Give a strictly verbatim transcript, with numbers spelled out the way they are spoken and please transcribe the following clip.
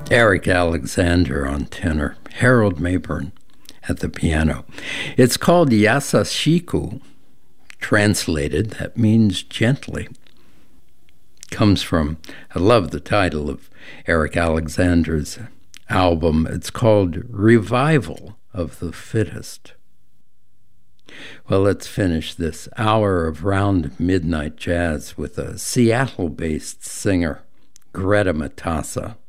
Eric Alexander on tenor, Harold Mayburn at the piano. It's called Yasashiku. Translated, that means gently. Comes from, I love the title of Eric Alexander's album. It's called Revival of the Fittest. Well, let's finish this hour of round midnight jazz with a Seattle-based singer, Greta Matassa.